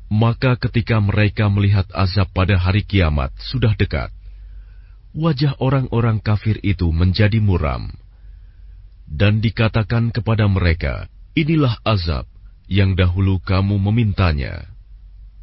Maka ketika mereka melihat azab pada hari kiamat sudah dekat, wajah orang-orang kafir itu menjadi muram. Dan dikatakan kepada mereka, inilah azab yang dahulu kamu memintanya.